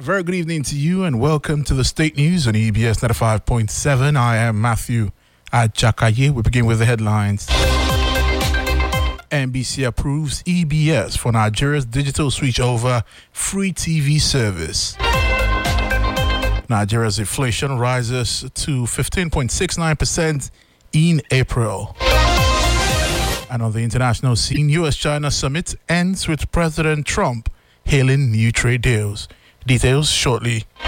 very good evening to you and welcome to the State News on EBS 95.7. I am Matthew Ajakaye. We begin with the headlines. NBC approves EBS for Nigeria's digital switchover free TV service. Nigeria's inflation rises to 15.69% in April. And on the international scene, US-China summit ends with President Trump hailing new trade deals. Details shortly.